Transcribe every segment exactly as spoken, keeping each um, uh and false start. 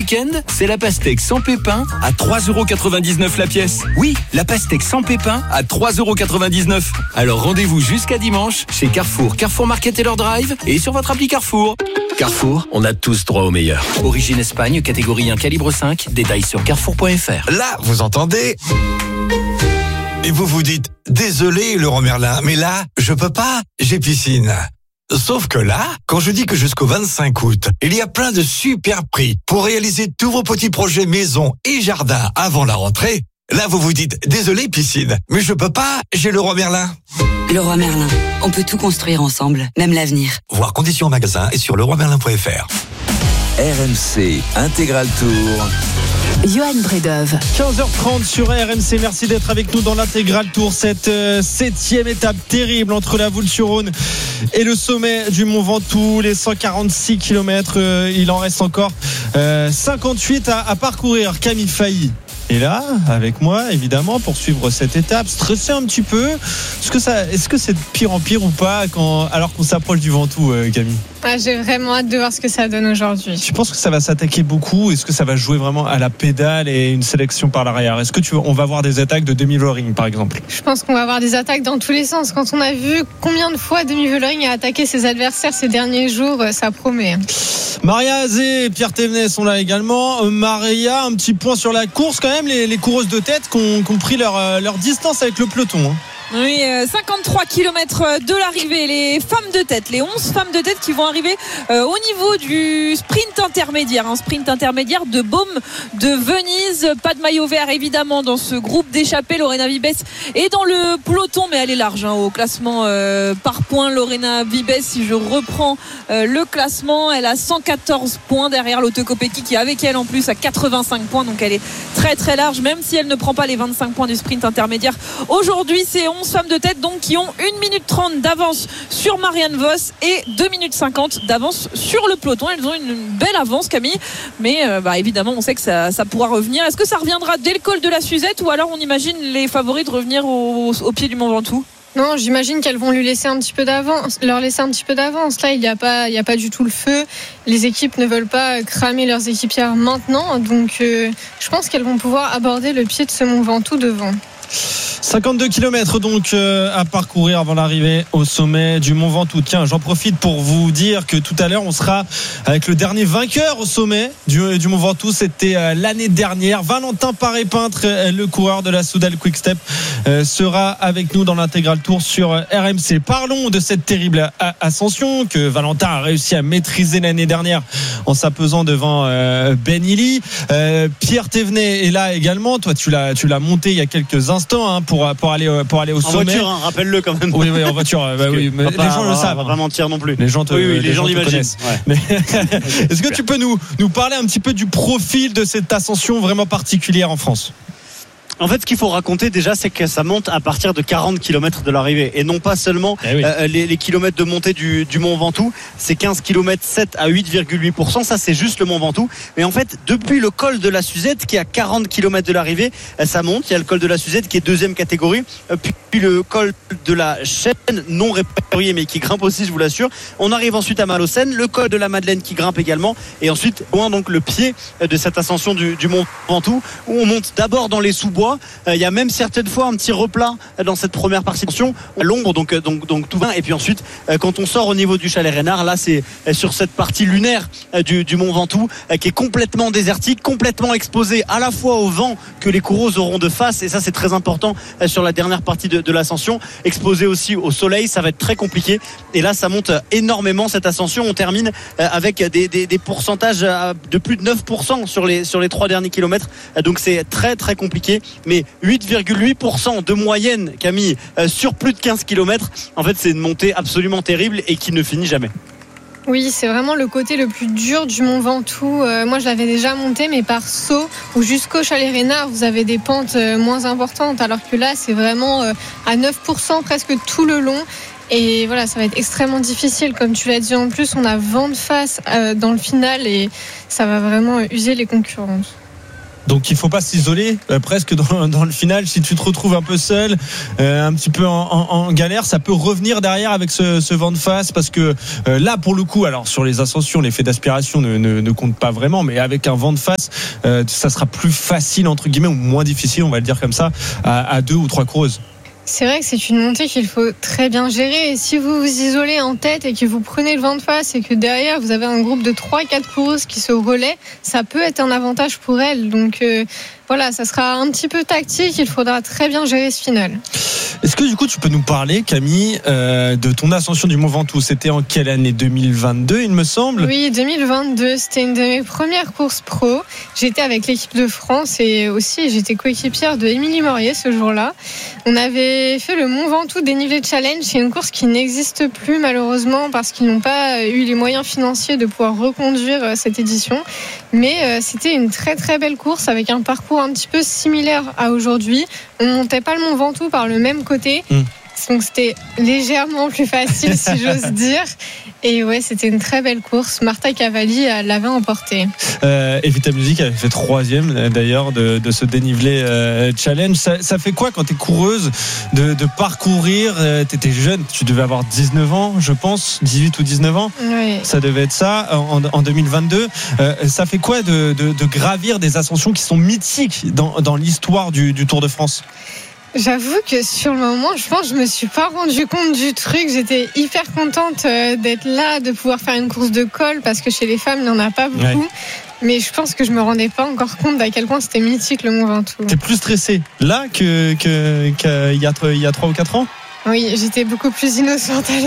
week-end, c'est la pastèque sans pépins à trois euros quatre-vingt-dix-neuf la pièce. Oui, la pastèque sans pépins à trois euros quatre-vingt-dix-neuf. Alors rendez-vous jusqu'à dimanche chez Carrefour, Carrefour Market et leur drive et sur votre appli Carrefour. Carrefour, on a tous droit au meilleur. Origine Espagne, catégorie un, calibre cinq. Détails sur carrefour point f r. Là, vous entendez ? Et vous vous dites, désolé Laurent Merlin, mais là, je peux pas, j'ai piscine. Sauf que là, quand je dis que jusqu'au vingt-cinq août, il y a plein de super prix pour réaliser tous vos petits projets maison et jardin avant la rentrée, là vous vous dites, désolé piscine, mais je peux pas, j'ai Leroy Merlin. Leroy Merlin, on peut tout construire ensemble, même l'avenir. Voir conditions en magasin et sur leroy merlin point f r. R M C Intégral Tour. Johan Bredov. quinze heures trente sur R M C. Merci d'être avec nous dans l'Intégral Tour. Cette euh, septième étape terrible entre la Voulte-sur-Rhône et le sommet du Mont Ventoux. Les cent quarante-six kilomètres, euh, il en reste encore euh, cinquante-huit à, à parcourir. Camille Failly est là avec moi évidemment pour suivre cette étape, stressé un petit peu. Est-ce que ça, est-ce que c'est de pire en pire ou pas quand, alors qu'on s'approche du Ventoux, euh, Camille? Ah, j'ai vraiment hâte de voir ce que ça donne aujourd'hui. Tu penses que ça va s'attaquer beaucoup? Est-ce que ça va jouer vraiment à la pédale et une sélection par l'arrière? Est-ce que tu, on va voir des attaques de Demi-Vollering par exemple? Je pense qu'on va avoir des attaques dans tous les sens. Quand on a vu combien de fois Demi-Vollering a attaqué ses adversaires ces derniers jours, ça promet. Maria Azé et Pierre Thévenet sont là également. Maria, un petit point sur la course quand même. Les, les coureuses de tête qui ont, qui ont pris leur, leur distance avec le peloton. Hein. Oui, cinquante-trois kilomètres de l'arrivée. Les femmes de tête, les onze femmes de tête qui vont arriver euh, au niveau du sprint intermédiaire. Un sprint intermédiaire de Baume de Venise. Pas de maillot vert évidemment dans ce groupe d'échappés. Lorena Vibes est dans le peloton, mais elle est large hein, au classement euh, par points. Lorena Vibes, si je reprends euh, le classement, elle a cent quatorze points derrière Lotte Kopecky qui est avec elle en plus à quatre-vingt-cinq points. Donc elle est très très large, même si elle ne prend pas les vingt-cinq points du sprint intermédiaire. Aujourd'hui, c'est onze femmes de tête donc qui ont une minute trente d'avance sur Marianne Vos et deux minutes cinquante d'avance sur le peloton. Elles ont une belle avance, Camille, mais euh, bah, évidemment on sait que ça, ça pourra revenir. Est-ce que ça reviendra dès le col de la Suzette ou alors on imagine les favoris de revenir au, au pied du Mont Ventoux? Non, j'imagine qu'elles vont lui laisser un petit peu d'avance, leur laisser un petit peu d'avance. Là, il n'y a pas, il n'y a pas du tout le feu. Les équipes ne veulent pas cramer leurs équipières maintenant, donc euh, je pense qu'elles vont pouvoir aborder le pied de ce Mont Ventoux devant. cinquante-deux kilomètres donc euh, à parcourir avant l'arrivée au sommet du Mont Ventoux. Tiens, j'en profite pour vous dire que tout à l'heure on sera avec le dernier vainqueur au sommet du, du Mont Ventoux. C'était euh, l'année dernière. Valentin Paré-Peintre, euh, le coureur de la Soudal Quick Step, euh, sera avec nous dans l'Intégral Tour sur euh, R M C. Parlons de cette terrible a- ascension que Valentin a réussi à maîtriser l'année dernière en s'appesant devant euh, Ben Illy. Euh, Pierre Thévenet est là également. Toi, tu l'as, tu l'as monté il y a quelques instants hein, pour, pour, aller, pour aller au en sommet. En voiture, hein, rappelle-le quand même. Oui, oui, en voiture. Bah, oui, mais pas, les gens va, le savent. Va vraiment mentir non plus. Les gens te, oui, oui, les, les gens, gens te connaissent. Ouais. Mais est-ce que tu peux nous, nous parler un petit peu du profil de cette ascension vraiment particulière en France ? En fait, ce qu'il faut raconter déjà, c'est que ça monte à partir de quarante kilomètres de l'arrivée et non pas seulement eh oui. euh, les, les kilomètres de montée du, du Mont Ventoux. C'est quinze kilomètres sept à huit virgule huit pour cent. Ça, c'est juste le Mont Ventoux. Mais en fait, depuis le col de la Suzette, qui est à quarante kilomètres de l'arrivée, ça monte. Il y a le col de la Suzette qui est deuxième catégorie. Puis le col de la Chaîne, non répertorié, mais qui grimpe aussi, je vous l'assure. On arrive ensuite à Malocène, le col de la Madeleine qui grimpe également. Et ensuite, loin donc le pied de cette ascension du, du Mont Ventoux, où on monte d'abord dans les sous-bois. Il y a même certaines fois un petit replat dans cette première partie à l'ombre, donc, donc, donc tout va. Et puis ensuite, quand on sort au niveau du Chalet Reynard, là c'est sur cette partie lunaire du, du Mont Ventoux qui est complètement désertique, complètement exposée à la fois au vent que les coureuses auront de face, et ça c'est très important sur la dernière partie de, de l'ascension, exposée aussi au soleil, ça va être très compliqué. Et là ça monte énormément cette ascension. On termine avec des, des, des pourcentages de plus de neuf pour cent sur les, sur les trois derniers kilomètres, donc c'est très très compliqué. Mais huit virgule huit pour cent de moyenne, Camille, euh, sur plus de quinze kilomètres. En fait, c'est une montée absolument terrible et qui ne finit jamais. Oui, c'est vraiment le côté le plus dur du Mont Ventoux. Euh, moi, je l'avais déjà monté, mais par saut, ou jusqu'au Chalet Reynard, vous avez des pentes euh, moins importantes, alors que là, c'est vraiment euh, à neuf pour cent presque tout le long. Et voilà, ça va être extrêmement difficile. Comme tu l'as dit en plus, on a vent de face euh, dans le final et ça va vraiment user les concurrentes. Donc il faut pas s'isoler euh, presque dans, dans le final. Si tu te retrouves un peu seul, euh, un petit peu en, en, en galère, ça peut revenir derrière avec ce, ce vent de face, parce que euh, là pour le coup, alors sur les ascensions, l'effet d'aspiration ne, ne, ne compte pas vraiment, mais avec un vent de face, euh, ça sera plus facile entre guillemets, ou moins difficile, on va le dire comme ça, à, à deux ou trois coureuses. C'est vrai que c'est une montée qu'il faut très bien gérer. Et si vous vous isolez en tête et que vous prenez le vent de face et que derrière vous avez un groupe de trois quatre coureuses qui se relaient, ça peut être un avantage pour elles. Donc euh, voilà, ça sera un petit peu tactique. Il faudra très bien gérer ce final. Est-ce que du coup tu peux nous parler, Camille, euh, de ton ascension du Mont Ventoux? C'était en quelle année? deux mille vingt-deux, il me semble. Oui, deux mille vingt-deux. C'était une de mes premières courses pro. J'étais avec l'équipe de France et aussi j'étais coéquipière de Émilie Morier ce jour-là. On avait fait le Mont Ventoux dénivelé challenge. C'est une course qui n'existe plus malheureusement parce qu'ils n'ont pas eu les moyens financiers de pouvoir reconduire cette édition. Mais c'était une très très belle course avec un parcours un petit peu similaire à aujourd'hui. On montait pas le Mont Ventoux par le même côté. Mmh. Donc c'était légèrement plus facile si j'ose dire. Et ouais, c'était une très belle course. Marta Cavalli l'avait emporté. Euh, Evita Music avait fait troisième d'ailleurs de, de ce dénivelé euh, challenge. Ça, ça fait quoi quand t'es coureuse de, de parcourir euh, T'étais jeune, tu devais avoir dix-neuf ans, je pense, dix-huit ou dix-neuf ans. Oui. Ça devait être ça en, en deux mille vingt-deux. Euh, ça fait quoi de, de, de gravir des ascensions qui sont mythiques dans, dans l'histoire du, du Tour de France? J'avoue que sur le moment, je pense que je me suis pas rendu compte du truc. J'étais hyper contente d'être là, de pouvoir faire une course de col parce que chez les femmes, il n'y en a pas beaucoup. Ouais. Mais je pense que je me rendais pas encore compte d'à quel point c'était mythique le Mont Ventoux. T'es plus stressée là que, que, qu'il y a, il y a trois ou quatre ans? Oui, j'étais beaucoup plus innocente à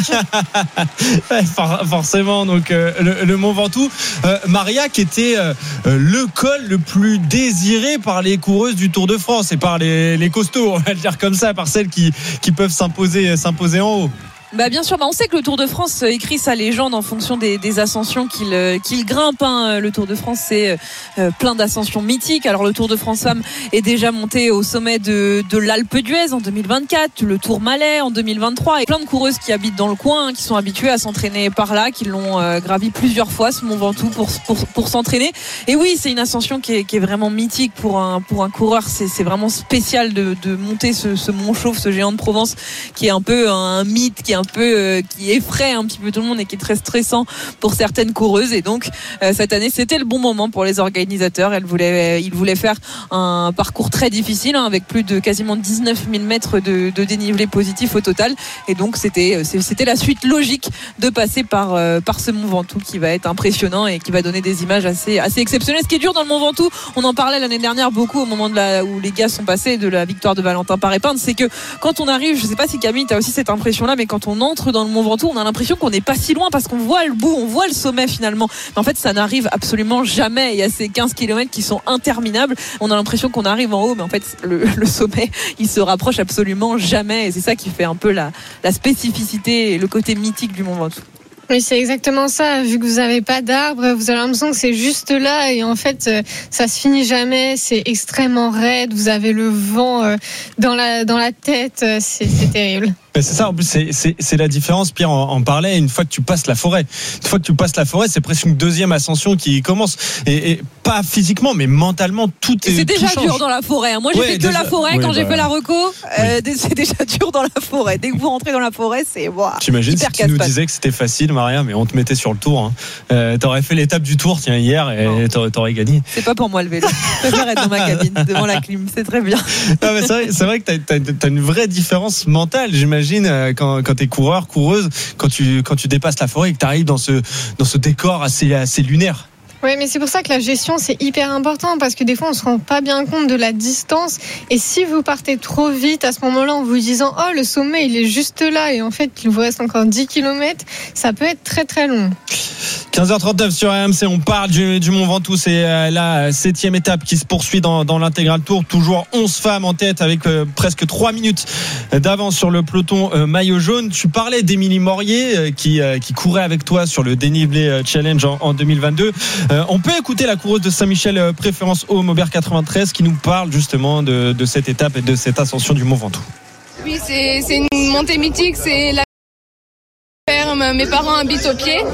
l'époque. Ouais, forcément, donc euh, le, le Mont Ventoux, euh, Maria, qui était euh, le col le plus désiré par les coureuses du Tour de France et par les, les costauds, on va le dire comme ça, par celles qui, qui peuvent s'imposer, s'imposer en haut. Bah bien sûr, bah on sait que le Tour de France écrit sa légende en fonction des, des ascensions qu'il, qu'il grimpe. Hein. Le Tour de France, c'est euh, plein d'ascensions mythiques. Alors le Tour de France Femmes est déjà monté au sommet de, de l'Alpe d'Huez en deux mille vingt-quatre, le Tour Malais en deux mille vingt-trois, et plein de coureuses qui habitent dans le coin, hein, qui sont habituées à s'entraîner par là, qui l'ont euh, gravi plusieurs fois ce Mont Ventoux pour, pour, pour s'entraîner. Et oui, c'est une ascension qui est, qui est vraiment mythique pour un, pour un coureur. C'est, c'est vraiment spécial de, de monter ce, ce Mont Chauve, ce géant de Provence, qui est un peu un mythe, qui est un peu euh, qui effraie un petit peu tout le monde et qui est très stressant pour certaines coureuses. Et donc euh, cette année c'était le bon moment pour les organisateurs. Elles voulaient, ils voulaient faire un parcours très difficile, hein, avec plus de quasiment dix-neuf mille mètres de, de dénivelé positif au total. Et donc c'était, c'était la suite logique de passer par, euh, par ce Mont Ventoux qui va être impressionnant et qui va donner des images assez, assez exceptionnelles. Ce qui est dur dans le Mont Ventoux, on en parlait l'année dernière beaucoup au moment de la, où les gars sont passés de la victoire de Valentin Paré-Pinte, c'est que quand on arrive, je sais pas si Camille t'as aussi cette impression là, mais quand on entre dans le Mont Ventoux, on a l'impression qu'on n'est pas si loin parce qu'on voit le bout, on voit le sommet finalement. Mais en fait, ça n'arrive absolument jamais. Il y a ces quinze kilomètres qui sont interminables. On a l'impression qu'on arrive en haut, mais en fait, le, le sommet, il se rapproche absolument jamais. Et c'est ça qui fait un peu la, la spécificité et le côté mythique du Mont Ventoux. Oui, c'est exactement ça. Vu que vous n'avez pas d'arbres, vous avez l'impression que c'est juste là et en fait, ça se finit jamais. C'est extrêmement raide. Vous avez le vent dans la dans la tête. C'est, c'est terrible. C'est ça, en plus, c'est, c'est, c'est la différence. Pierre en, en parlait. Une fois que tu passes la forêt, une fois que tu passes la forêt, c'est presque une deuxième ascension qui commence. Et, et pas physiquement, mais mentalement, tout est. C'est déjà tout dur dans la forêt. Moi, j'ai ouais, fait que déjà, la forêt. Oui, quand bah, j'ai fait la reco, euh, oui. C'est déjà dur dans la forêt. Dès que vous rentrez dans la forêt, c'est wow, j'imagine hyper si tu nous disais que c'était facile, Maria, mais on te mettait sur le tour. Hein. Euh, t'aurais fait l'étape du tour, tiens, hier, et t'aurais, t'aurais gagné. C'est pas pour moi le vélo. Je préfère être dans ma cabine, devant la clim. C'est très bien. Non, mais c'est vrai, c'est vrai que t'as, t'as, t'as une vraie différence mentale, j'imagine, quand quand t'es coureur, coureuse, quand tu, quand tu dépasses la forêt et que t'arrives dans ce, dans ce décor assez, assez lunaire. Oui, mais c'est pour ça que la gestion, c'est hyper important parce que des fois, on se rend pas bien compte de la distance. Et si vous partez trop vite à ce moment-là en vous disant « Oh, le sommet, il est juste là » et en fait, il vous reste encore dix kilomètres, ça peut être très très long. quinze heures trente-neuf sur R M C, on parle du, du Mont Ventoux. C'est la septième étape qui se poursuit dans, dans l'intégral tour. Toujours onze femmes en tête avec euh, presque trois minutes d'avance sur le peloton euh, maillot jaune. Tu parlais d'Émilie Morier euh, qui, euh, qui courait avec toi sur le dénivelé euh, challenge en, en deux mille vingt-deux. Euh, on peut écouter la coureuse de Saint-Michel euh, Préférence Home Aubert quatre-vingt-treize qui nous parle justement de, de cette étape et de cette ascension du Mont Ventoux. Oui, c'est, c'est une montée mythique. C'est la ferme. Mes parents habitent au pied.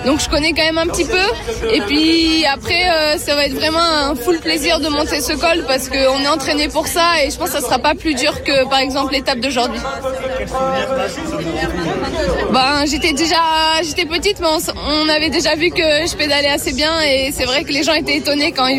donc je connais quand même un petit peu. Et puis après, euh, ça va être vraiment un full plaisir de monter ce col parce qu'on est entraîné pour ça et je pense que ça sera pas plus dur que par exemple l'étape d'aujourd'hui. Ben, j'étais déjà, j'étais petite, mais on, on avait déjà vu que je pédalais assez bien et c'est vrai que les gens étaient étonnés quand ils